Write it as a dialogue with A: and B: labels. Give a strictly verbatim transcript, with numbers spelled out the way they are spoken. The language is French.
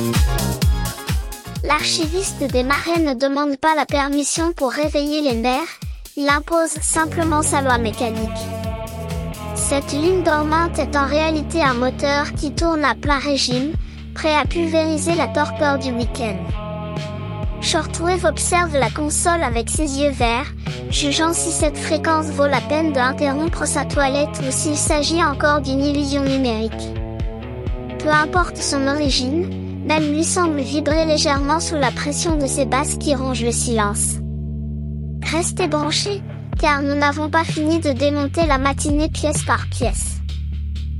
A: L'archiviste des marais ne demande pas la permission pour réveiller les mers, il impose simplement sa loi mécanique. Cette lune dormante est en réalité un moteur qui tourne à plein régime, prêt à pulvériser la torpeur du week-end. Shortwave observe la console avec ses yeux verts, jugeant si cette fréquence vaut la peine d'interrompre sa toilette ou s'il s'agit encore d'une illusion numérique. Peu importe son origine, même lui semble vibrer légèrement sous la pression de ces basses qui rongent le silence. Restez branchés, car nous n'avons pas fini de démonter la matinée pièce par pièce.